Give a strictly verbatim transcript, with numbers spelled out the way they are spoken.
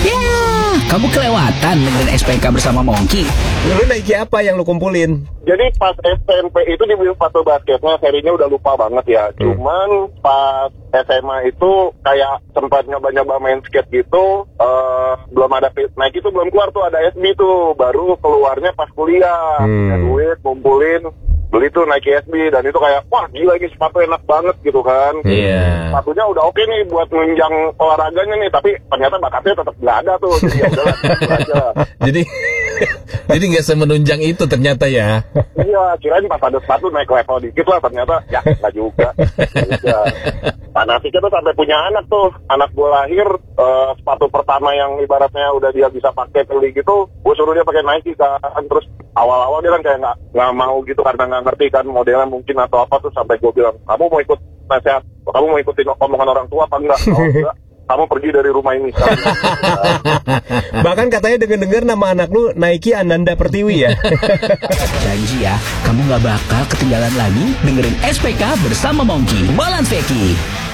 Ya, kamu kelewatan dengan S P K bersama Mongki. Lu Nike apa yang lu kumpulin? Jadi pas S M P itu dibeli sepatu basketnya, serinya udah lupa banget ya. Hmm. Cuman pas S M A itu kayak sempat nyoba-nyoba main skate gitu. Uh, belum ada Nike itu belum keluar tuh, ada S B tuh. Baru keluarnya pas kuliah. Hmm. Punya duit, kumpulin, beli tuh Nike S B. Dan itu kayak, wah gila ini sepatu enak banget gitu kan. Iya. Yeah. Sepatunya udah oke nih buat menunjang olahraganya nih. Tapi ternyata bakatnya tetap nggak ada tuh. Jadi ya udahlah, gitu aja. Jadi... Jadi nggak semenunjang itu ternyata ya. Iya, kirain pas ada sepatu naik level dikit lah, ternyata ya nggak juga. Ya. Fanatiknya tuh sampai punya anak tuh. Anak gue lahir, uh, sepatu pertama yang ibaratnya udah dia bisa pakai beli gitu, gue suruh dia pakai Nike kan. Terus awal-awal dia kan kayak nggak nggak mau gitu karena nggak ngerti kan modelnya mungkin atau apa tuh, sampai gue bilang, kamu mau ikut nasihat, kamu mau ikutin omongan orang tua apa enggak? Oh enggak. Kamu pergi dari rumah ini. Bahkan katanya dengar-dengar nama anak lu Nike Ananda Pertiwi ya. Janji ya, kamu gak bakal ketinggalan lagi dengerin S P K bersama Mongki. Balance Veki.